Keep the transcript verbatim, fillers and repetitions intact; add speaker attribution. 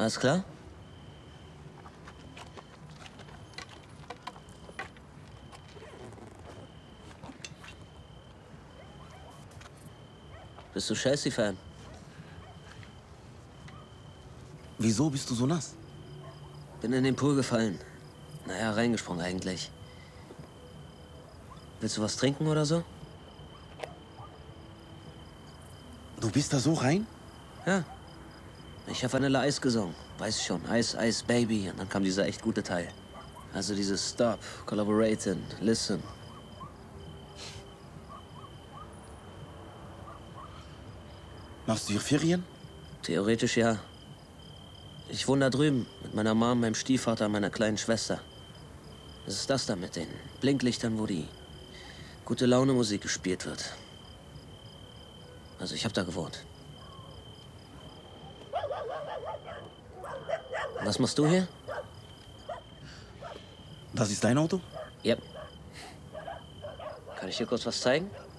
Speaker 1: Alles klar? Bist du Chelsea-Fan?
Speaker 2: Wieso bist du so nass?
Speaker 1: Bin in den Pool gefallen. Naja, reingesprungen eigentlich. Willst du was trinken oder so?
Speaker 2: Du bist da so rein?
Speaker 1: Ja. Ich habe Vanilla Eis gesungen. Weiß schon. Ice, Ice, Baby. Und dann kam dieser echt gute Teil. Also dieses Stop, Collaborating, Listen.
Speaker 2: Machst du hier Ferien?
Speaker 1: Theoretisch ja. Ich wohne da drüben mit meiner Mom, meinem Stiefvater und meiner kleinen Schwester. Das ist das da mit den Blinklichtern, wo die gute Laune Musik gespielt wird. Also ich habe da gewohnt. Was machst du hier?
Speaker 2: Das ist dein Auto?
Speaker 1: Yep. Kann ich dir kurz was zeigen?